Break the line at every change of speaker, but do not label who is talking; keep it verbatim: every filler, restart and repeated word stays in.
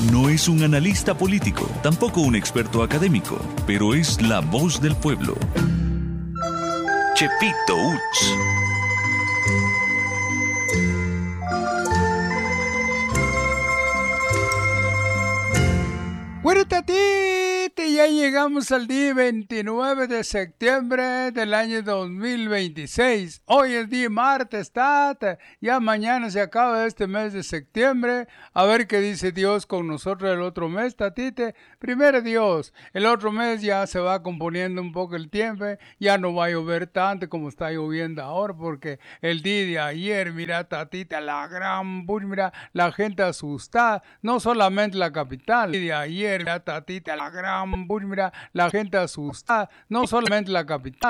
No es un analista político, tampoco un experto académico, pero es la voz del pueblo. Chepito Uch.
Bueno, Tatite, ya llegamos al día veintinueve de septiembre del año dos mil veintiséis. Hoy es día martes, Tata. Ya mañana se acaba este mes de septiembre. A ver qué dice Dios con nosotros el otro mes, Tatite. Primero Dios, el otro mes ya se va componiendo un poco el tiempo. Ya no va a llover tanto como está lloviendo ahora, porque el día de ayer, mira, Tatita, la gran... Mira, la gente asustada. No solamente la capital. El día de ayer, mira, Tatita, la gran... Mira, la gente asustada. No solamente la capital.